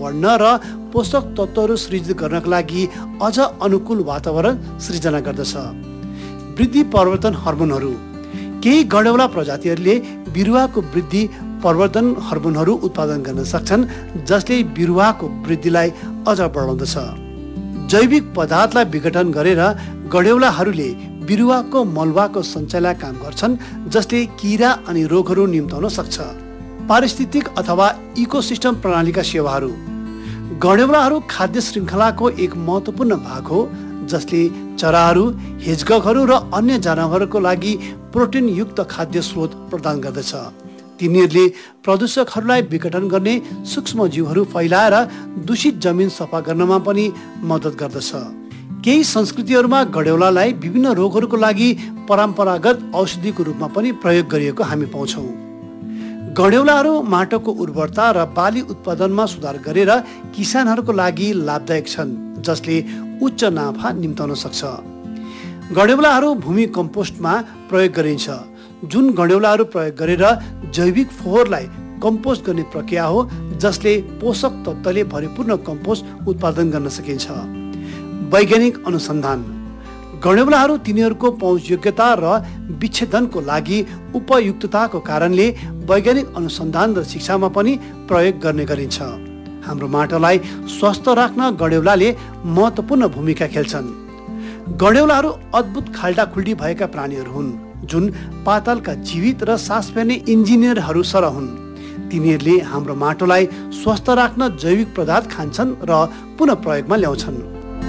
बढ्न र पोषक तत्त्वहरू सृजित गर्नका लागि अझ अनुकूल वातावरण सृजना गर्दछ। वृद्धि प्रवर्धन हर्मोनहरू। केही गडेउला प्रजातिहरूले बिरुवाको वृद्धि प्रवर्धन हर्मोनहरू उत्पादन गर्न सक्छन्, जसले बिरुवाको वृद्धिलाई अझ बढाउँदछ। जैविक पदार्थलाई विघटन गरेर गडेउलाहरूले बिरुवाको मलबाको सञ्चयलाई काम गर्छन्, जसले किरा अनि रोगहरू निम्त्याउन सक्छ। पारिस्थितिक अथवा इकोसिस्टम प्रणालीका सेवाहरू। गडेउलाहरू खाद्य श्रृङ्खलाको एक महत्त्वपूर्ण भाग हो, जसले चराहरू, हेजगकहरू र अन्य जनावरहरूको लागि प्रोटिनयुक्त खाद्य स्रोत प्रदान गर्दछ। तिनीहरूले प्रदूषकहरूलाई विघटन गर्ने सूक्ष्मजीवहरू फैलाएर दूषित जमिन सफा गर्नमा पनि मद्दत गर्दछ। केही संस्कृतिहरूमा गडेउलालाई विभिन्न रोगहरूको लागि परम्परागत औषधिको रूपमा पनि प्रयोग गरिएको हामी पाउँछौँ। गडेउलाहरू माटोको उर्वरता र बाली उत्पादनमा सुधार गरेर किसानहरूको लागि लाभदायक छन्, जसले उच्च नाफा निम्त्याउन सक्छ। गडेउलाहरू भूमि कम्पोस्टमा प्रयोग गरिन्छ, जुन गडेउलाहरू प्रयोग गरेर जैविक फोहोरलाई कम्पोस्ट गर्ने प्रक्रिया हो, जसले पोषक तत्त्वले भरिपूर्ण कम्पोस्ट उत्पादन गर्न सकिन्छ। वैज्ञानिक अनुसन्धान। गडेउलाहरू तिनीहरूको पहुँचयोग्यता र विच्छेदनको लागि उपयुक्तताको कारणले वैज्ञानिक अनुसन्धान र शिक्षामा पनि प्रयोग गर्ने गरिन्छ। हाम्रो माटोलाई स्वस्थ राख्न गडेउलाले महत्त्वपूर्ण भूमिका खेल्छन्। गडेउलाहरू अद्भुत खाल्डाखुल्डी भएका प्राणीहरू हुन्, जुन पातालका जीवित र सास फेर्ने इन्जिनियरहरू सरह हुन्। तिनीहरूले हाम्रो माटोलाई स्वस्थ राख्न जैविक पदार्थ खान्छन् र पुनः प्रयोगमा ल्याउँछन्।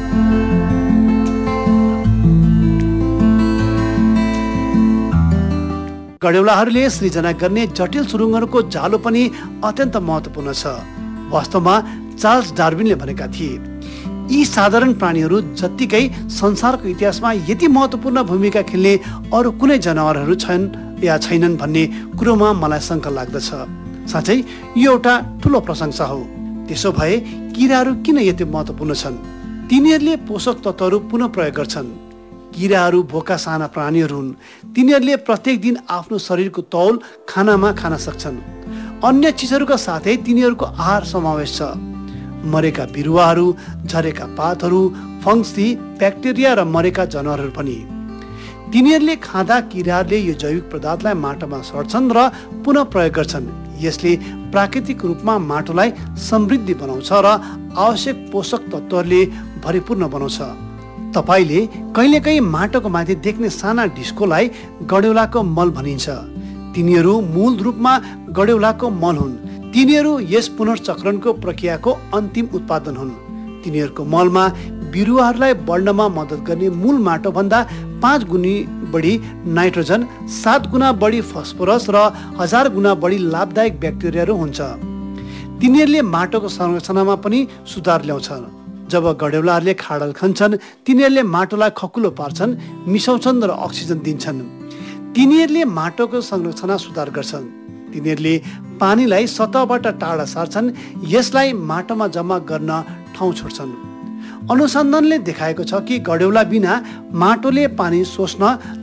गडेउलाहरूले सृजना गर्ने जटिल सुरुङहरूको जालो पनि अत्यन्त महत्त्वपूर्ण छ। वास्तवमा चार्ल्स डार्विनले भनेका थिए, यी साधारण प्राणीहरू जत्तिकै संसारको इतिहासमा यति महत्त्वपूर्ण भूमिका खेल्ने अरू कुनै जनावरहरू छन् या छैनन् भन्ने कुरोमा मलाई शङ्का लाग्दछ। साँच्चै यो एउटा ठुलो प्रशंसा हो। त्यसो भए किराहरू किन यति महत्त्वपूर्ण छन्? तिनीहरूले पोषक तत्त्वहरू पुनः प्रयोग गर्छन्। किराहरू भोका साना प्राणीहरू हुन्। तिनीहरूले प्रत्येक दिन आफ्नो शरीरको तौल खानामा खान सक्छन्। अन्य चिजहरूका साथै तिनीहरूको आहार समावेश छ। मरेका बिरुवाहरू, झरेका पातहरू, फङ्सी, ब्याक्टेरिया र मरेका जनावरहरू पनि। तिनीहरूले खाँदा किराहरूले यो जैविक पदार्थलाई माटोमा सर्छन् र पुनः प्रयोग गर्छन्। यसले प्राकृतिक रूपमा माटोलाई समृद्धि बनाउँछ र आवश्यक पोषक तत्त्वहरूले भरिपूर्ण बनाउँछ। तपाईले कहिलेकाहीँ माटोको माथि देख्ने साना ढिस्कोलाई गडेउलाको मल भनिन्छ। तिनीहरू मूल रूपमा गडेउलाको मल हुन्। तिनीहरू यस पुनर्चक्रणको प्रक्रियाको अन्तिम उत्पादन हुन्। तिनीहरूको मलमा बिरुवाहरूलाई बढ्नमा मद्दत गर्ने मूल माटो भन्दा 5 गुणी बढी नाइट्रोजन, 7 गुणा बढी फस्फोरस र 1000 गुणा बढी लाभदायक ब्याक्टेरियाहरू हुन्छ। तिनीहरूले माटोको संरचनामा पनि सुधार ल्याउँछ। जब गडेउलाहरूले खाडल खन्छन्, तिनीहरूले माटोलाई खकुलो पार्छन्, मिसाउँछन् र अक्सिजन दिन्छन्। तिनीहरूले माटोको संरचना सुधार गर्छन्। तिनीहरूले पानीलाई सतहबाट टाढा सार्छन्, यसलाई माटोमा जम्मा गर्न ठाउँ छोड्छन्। अनुसन्धानले देखाएको छ कि गडेउला बिना माटोले पानी सोच्न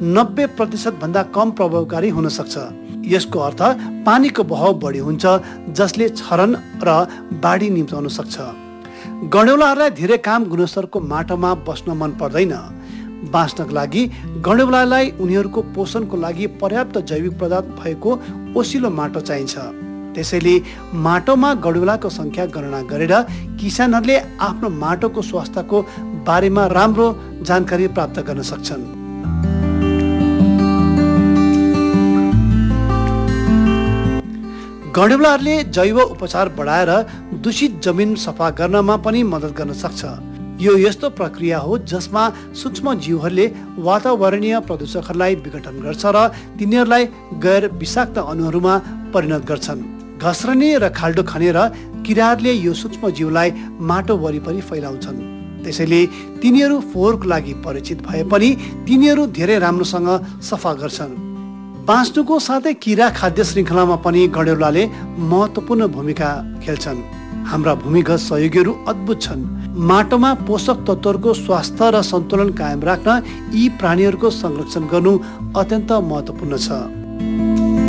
90% भन्दा कम प्रभावकारी हुन सक्छ। यसको अर्थ पानीको बहाव बढी हुन्छ, जसले क्षरण र बाढी निम्त्याउन सक्छ। गडेउलाहरूलाई धेरै काम गुणस्तरको माटोमा बस्न मन पर्दैन। बाँच्नका लागि गडेउलालाई उनीहरूको पोषणको लागि पर्याप्त जैविक पदार्थ भएको ओसिलो माटो चाहिन्छ। त्यसैले माटोमा गडेउलाको संख्या गणना गरेर किसानहरूले आफ्नो माटोको स्वास्थ्यको बारेमा राम्रो जानकारी प्राप्त गर्न सक्छन्। गडेउलाहरूले जैव उपचार बढाएर दूषित जमिन सफा गर्नमा पनि मद्दत गर्न सक्छ। यो यस्तो प्रक्रिया हो जसमा सूक्ष्म जीवहरूले वातावरणीय प्रदूषकहरूलाई विघटन गर्छ र तिनीहरूलाई गैर विषाक्त अणुहरूमा परिणत गर्छन्। घस्रने र खाल्डो खनेर किराहरूले यो सूक्ष्म जीवलाई माटो वरिपरि फैलाउँछन्। त्यसैले तिनीहरू फोहोरको लागि परिचित भए पनि तिनीहरू धेरै राम्रोसँग सफा गर्छन्। बाँच्नुको साथै किरा खाद्य श्रृङ्खलामा पनि गडेउलाले महत्त्वपूर्ण भूमिका खेल्छन्। हाम्रा भूमिगत सहयोगीहरू अद्भुत छन्। माटोमा पोषक तत्त्वहरूको स्वास्थ्य र सन्तुलन कायम राख्न यी प्राणीहरूको संरक्षण गर्नु अत्यन्त महत्त्वपूर्ण छ।